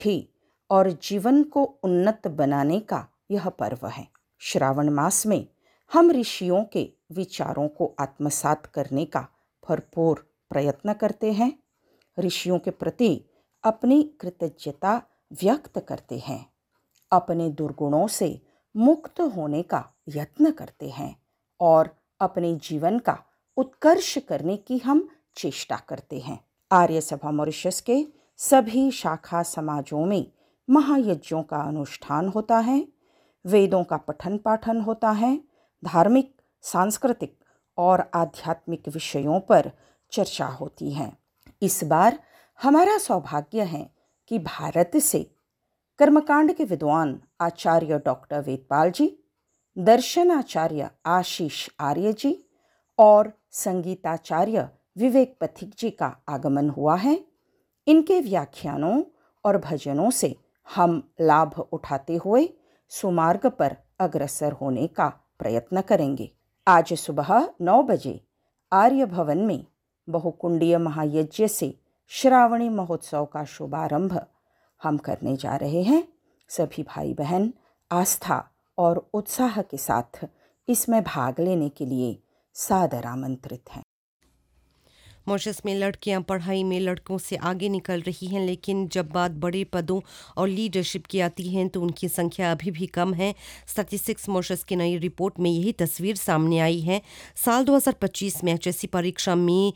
बुद्धि और जीवन को उन्नत बनाने का यह पर्व है। श्रावण मास में हम ऋषियों के विचारों को आत्मसात करने का भरपूर प्रयत्न करते हैं, ऋषियों के प्रति अपनी कृतज्ञता व्यक्त करते हैं, अपने दुर्गुणों से मुक्त होने का यत्न करते हैं और अपने जीवन का उत्कर्ष करने की हम चेष्टा करते हैं। आर्य सभा मॉरिशस के सभी शाखा समाजों में महायज्ञों का अनुष्ठान होता है, वेदों का पठन पाठन होता है, धार्मिक, सांस्कृतिक और आध्यात्मिक विषयों पर चर्चा होती है। इस बार हमारा सौभाग्य है कि भारत से कर्मकांड के विद्वान आचार्य डॉक्टर वेदपाल जी, दर्शनाचार्य आशीष आर्य जी और संगीताचार्य विवेक पथिक जी का आगमन हुआ है। इनके व्याख्यानों और भजनों से हम लाभ उठाते हुए सुमार्ग पर अग्रसर होने का प्रयत्न करेंगे। आज सुबह 9 बजे आर्य भवन में बहुकुंडीय महायज्ञ से श्रावणी महोत्सव का शुभारंभ हम करने जा रहे हैं। सभी भाई बहन आस्था और उत्साह के साथ इसमें भाग लेने के लिए सादर आमंत्रित हैं। मॉरिशस में लड़कियां पढ़ाई में लड़कों से आगे निकल रही हैं, लेकिन जब बात बड़े पदों और लीडरशिप की आती है तो उनकी संख्या अभी भी कम है। स्टैटिस्टिक्स मॉरिशस की नई रिपोर्ट में यही तस्वीर सामने आई है। साल 2025 में HSC परीक्षा में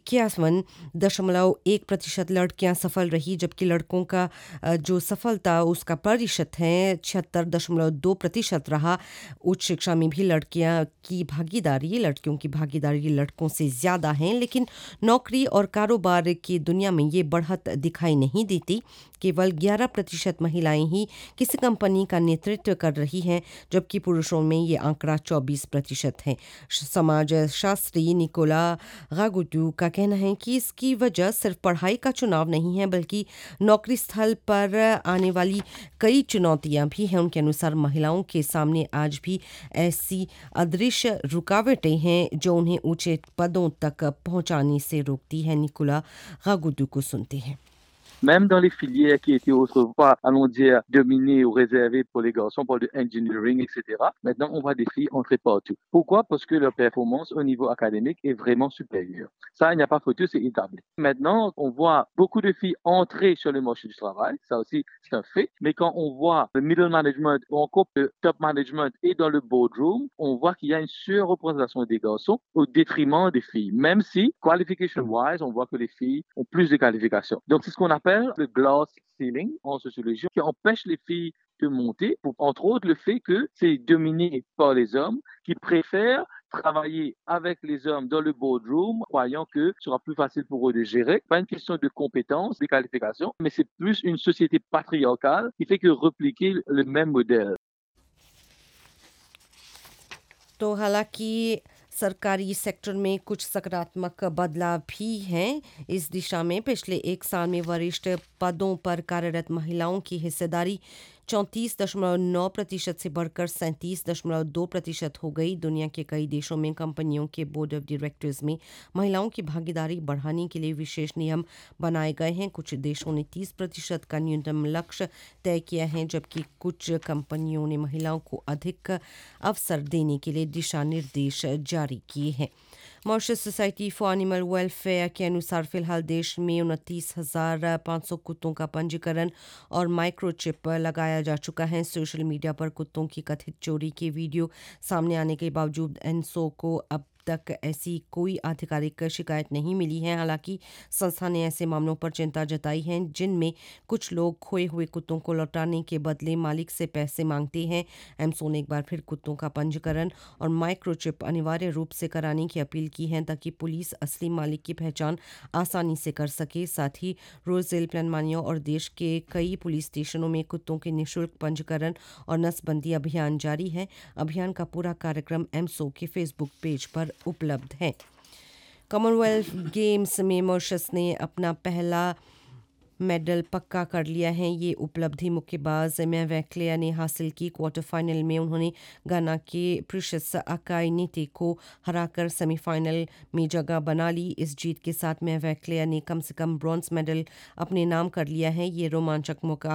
51.1% लड़कियां सफल रही, जबकि लड़कों का जो सफलता उसका प्रतिशत है 76.2% रहा। उच्च शिक्षा में भी लड़कियों की भागीदारी लड़कों से ज़्यादा है, लेकिन नौकरी और कारोबार की दुनिया में ये बढ़त दिखाई नहीं देती। केवल 11% महिलाएं ही किसी कंपनी का नेतृत्व कर रही हैं, जबकि पुरुषों में ये आंकड़ा 24% है। समाज शास्त्री निकोला गागुटू का कहना है कि इसकी वजह सिर्फ पढ़ाई का चुनाव नहीं है, बल्कि नौकरी स्थल पर आने वाली कई चुनौतियां भी हैं। उनके अनुसार महिलाओं के सामने आज भी ऐसी अदृश्य रुकावटें हैं जो उन्हें ऊंचे पदों तक पहुंचाने से रोकती है। निकोला गागुटू को सुनते हैं। Même dans les filières qui étaient autrefois, allons dire, dominées ou réservées pour les garçons, pour le engineering, etc., maintenant, on voit des filles entrer partout. Pourquoi? Parce que leur performance au niveau académique est vraiment supérieure. Ça, il n'y a pas photo, c'est établi. Maintenant, on voit beaucoup de filles entrer sur le marché du travail. Ça aussi, c'est un fait. Mais quand on voit le middle management, ou encore le top management et dans le boardroom, on voit qu'il y a une surreprésentation des garçons au détriment des filles. Même si, qualification-wise, on voit que les filles ont plus de qualifications. Donc, c'est ce qu'on appelle le glass ceiling en sociologie, qui empêche les filles de monter, pour, entre autres le fait que c'est dominé par les hommes qui préfèrent travailler avec les hommes dans le boardroom, croyant que ce sera plus facile pour eux de gérer. Pas une question de compétences, de qualifications, mais c'est plus une société patriarcale qui fait que répliquer le même modèle. तो हालांकि सरकारी sector में कुछ सकारात्मक बदलाव भी हैं इस दिशा में। पिछले एक साल में वरिष्ठ पदों पर कार्यरत महिलाओं की हिस्सेदारी 34.9% से बढ़कर 37.2% हो गई। दुनिया के कई देशों में कंपनियों के बोर्ड ऑफ डायरेक्टर्स में महिलाओं की भागीदारी बढ़ाने के लिए विशेष नियम बनाए गए हैं। कुछ देशों ने 30% का न्यूनतम लक्ष्य तय किया है, जबकि कुछ कंपनियों ने महिलाओं को अधिक अवसर देने के लिए दिशा निर्देश जारी किए हैं। Mauritius society for animal welfare के अनुसार फिलहाल देश में 29,500 कुत्तों का पंजीकरण और माइक्रोचिप लगाया जा चुका है। सोशल मीडिया पर कुत्तों की कथित चोरी के वीडियो सामने आने के बावजूद एनसो को अब तक ऐसी कोई आधिकारिक शिकायत नहीं मिली है। हालांकि संस्था ने ऐसे मामलों पर चिंता जताई है जिनमें कुछ लोग खोए हुए कुत्तों को लौटाने के बदले मालिक से पैसे मांगते हैं। एमसो ने एक बार फिर कुत्तों का पंजीकरण और माइक्रोचिप अनिवार्य रूप से कराने की अपील की है, ताकि पुलिस असली मालिक की पहचान आसानी से कर सके। साथ ही रोजेल प्लानमानिया और देश के कई पुलिस स्टेशनों में कुत्तों के निःशुल्क पंजीकरण और नसबंदी अभियान जारी है। अभियान का पूरा कार्यक्रम एमसो के फेसबुक पेज पर उपलब्ध है। कॉमनवेल्थ गेम्स में मॉरिशस ने अपना पहला मेडल पक्का कर लिया है। ये उपलब्धि मुक्केबाज मैवेक्लेया ने हासिल की। क्वार्टर फाइनल में उन्होंने गाना के प्रिशस अकाई नीति को हराकर सेमीफाइनल में जगह बना ली। इस जीत के साथ मैवेक्लेया ने कम से कम ब्रॉन्ज मेडल अपने नाम कर लिया है। ये रोमांचक मुकाबला